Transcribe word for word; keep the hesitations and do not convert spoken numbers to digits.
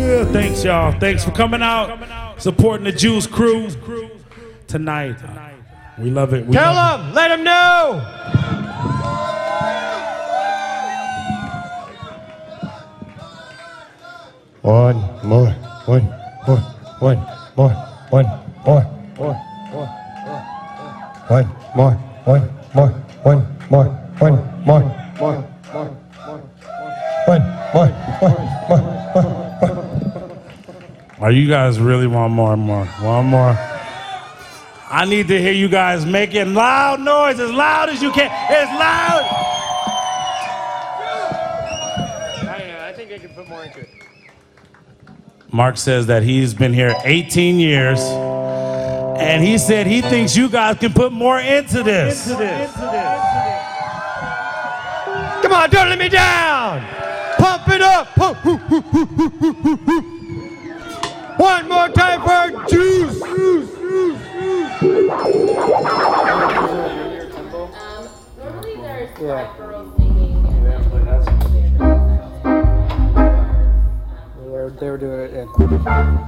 Thanks, y'all. Thanks for coming out, supporting the Juice Crew tonight. We love it. We Tell love them, let them know. One more, one more, one more, one more, more, more, one more, one more, one more, one more, more, more, one more, one more. Are you guys really want more and more? One more. I need to hear you guys making loud noise, as loud as you can. As loud. I, I think I can put more into it. Mark says that he's been here eighteen years, and he said he thinks you guys can put more into this. Into this. Into this. Come on, don't let me down. Pump it up. Pump. One more time for Juice. Juice. Um, normally there's yeah. girls singing. They were, they were doing it, yeah.